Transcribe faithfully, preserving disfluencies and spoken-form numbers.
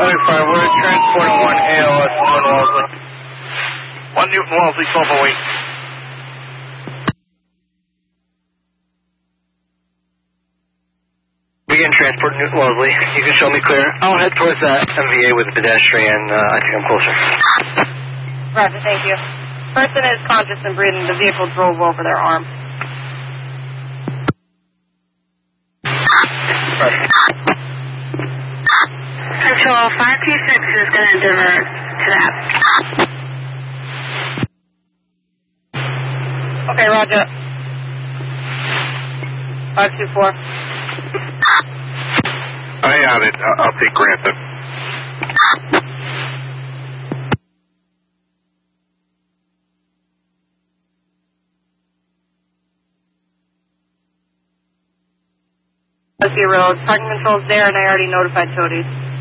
twenty-five, we're transporting one A L S, one Wellesley. One Newton Wellesley, twelve oh eight. Begin transport Newton Wellesley. You can show me clear. I'll head towards that M V A with the pedestrian. Uh, I think I'm closer. Roger, thank you. Person is conscious and breathing. The vehicle drove over their arm. Roger. Control five two six is going to divert to that. Okay, Roger. five two four. I got it. Uh, update granted. Road. Parking control's there, and I already notified Toadies.